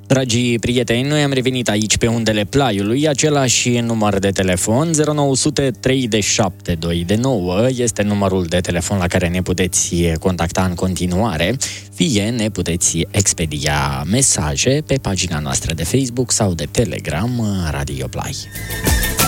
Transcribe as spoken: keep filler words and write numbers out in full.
Dragii prieteni, noi am revenit aici pe undele Plaiului, același număr de telefon, zero nouă zero zero trei șapte doi nouă, este numărul de telefon la care ne puteți contacta în continuare, fie ne puteți expedia mesaje pe pagina noastră de Facebook sau de Telegram Radio Play.